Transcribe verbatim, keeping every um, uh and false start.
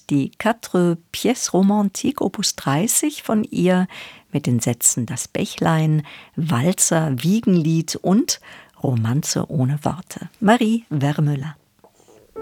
hört die Quatre Pièces Romantiques Opus dreißig von ihr mit den Sätzen Das Bächlein, Walzer, Wiegenlied und Romanze ohne Worte. Marie Wermüller.